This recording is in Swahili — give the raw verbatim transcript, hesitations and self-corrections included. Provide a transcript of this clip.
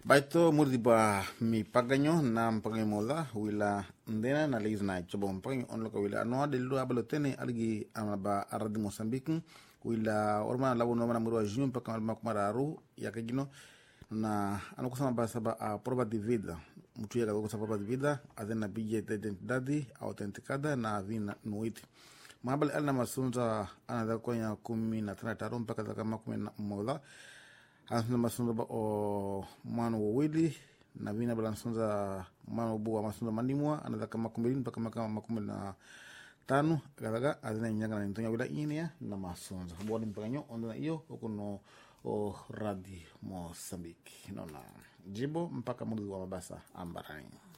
Baito murdi ba mi paganyo na mpaganyo mola wila ndena na leis na chobo mpaganyo onlo ka wila no de lu abalo tene algi amaba aradi Mozambique wila orma labo no mana murwa jum mpaka makumara aru yakagino na anakusema basa ba a prova de vida mtu ya kadogo prova de vida adena bije de identidade autenticada na vina nuiti mabal alna masunza anada konya kumi na tana taro mpaka zaka makumi na mola anasema masunza ba o mano wawili na vina balansunza mano buwa masunza mandimwa anada makumi mpaka makumi na tano kadaga adena nyanga na ntonya wila inia na masunza bodi mpanyo ondona iyo okuno o radi Mozambique nona jibo mpaka mudu wa mabasa ambarani.